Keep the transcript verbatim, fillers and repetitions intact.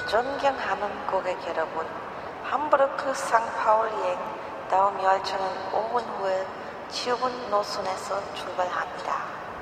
존경하는 고객 여러분, 함부르크 상파울행 다음 열차는 오 분 후에 칠분 노선에서 출발합니다.